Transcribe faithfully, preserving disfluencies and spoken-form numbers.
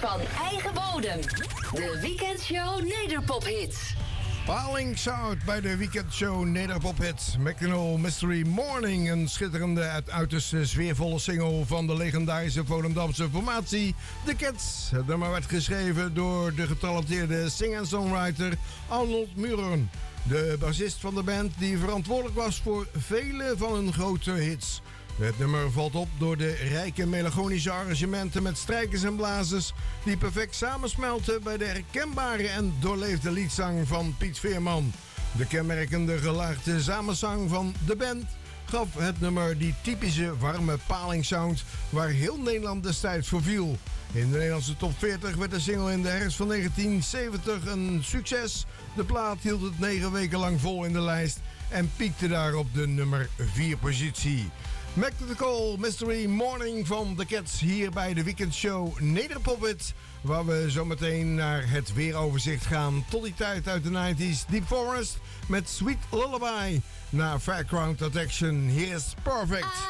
van eigen bodem. De Weekendshow Nederpophits. Paling Sound bij de Weekendshow Nederpophits. McDonald Mystery Morning. Een schitterende, uit uiterst sfeervolle single van de legendarische Volendamse formatie The Cats. Het nummer werd geschreven door de getalenteerde singer-songwriter Arnold Muren. De bassist van de band die verantwoordelijk was voor vele van hun grote hits. Het nummer valt op door de rijke melancholische arrangementen met strijkers en blazers die perfect samensmelten bij de herkenbare en doorleefde liedzang van Piet Veerman. De kenmerkende gelaagde samenzang van de band gaf het nummer die typische warme palingsound waar heel Nederland destijds voor viel. In de Nederlandse top veertig werd de single in de herfst van negentien zeventig een succes. De plaat hield het negen weken lang vol in de lijst en piekte daar op de nummer vier positie. McDonald Mystery Morning van The Cats hier bij de Weekendshow Nederpophits, waar we zometeen naar het weeroverzicht gaan. Tot die tijd uit de nineties, Deep Forest met Sweet Lullaby. Na Fairground Attraction, hier is Perfect.